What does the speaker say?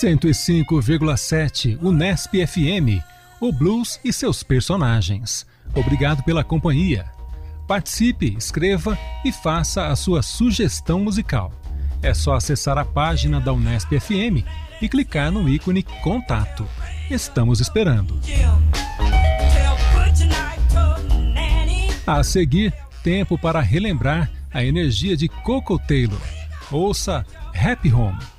105,7 Unesp FM, o blues e seus personagens. Obrigado pela companhia. Participe, escreva e faça a sua sugestão musical. É só acessar a página da Unesp FM e clicar no ícone Contato. Estamos esperando. A seguir, tempo para relembrar a energia de Koko Taylor. Ouça Happy Home.